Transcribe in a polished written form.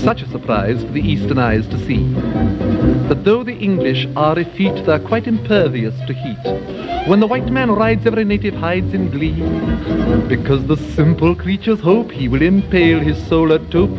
Such a surprise for the eastern eyes to see, that though the English are effete, they're quite impervious to heat. When the white man rides, every native hides in glee, because the simple creatures hope he will impale his solar tope